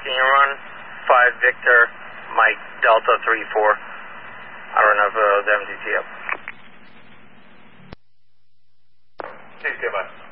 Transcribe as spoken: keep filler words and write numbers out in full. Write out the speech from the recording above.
can you run five Victor, Mike, Delta three four? I don't know if it was M D T up. Okay, goodbye.